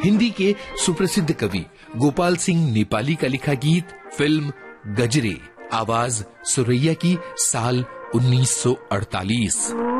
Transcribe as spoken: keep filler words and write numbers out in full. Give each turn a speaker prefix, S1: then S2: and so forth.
S1: हिंदी के सुप्रसिद्ध कवि गोपाल सिंह नेपाली का लिखा गीत, फिल्म गजरे, आवाज सुरैया की, साल उन्नीस सौ अड़तालीस।